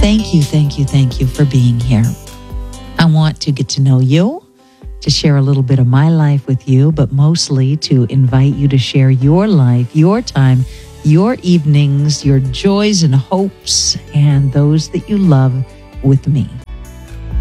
Thank you for being here. I want to get to know you, to share a little bit of my life with you, but mostly to invite you to share your life, your time, your evenings, your joys and hopes, and those that you love with me.